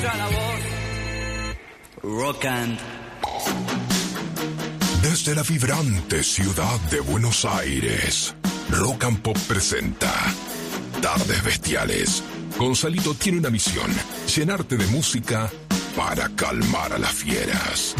La voz. Rock and. Desde la vibrante ciudad de Buenos Aires, Rock and Pop presenta Tardes Bestiales. Gonzalito tiene una misión: llenarte de música para calmar a las fieras.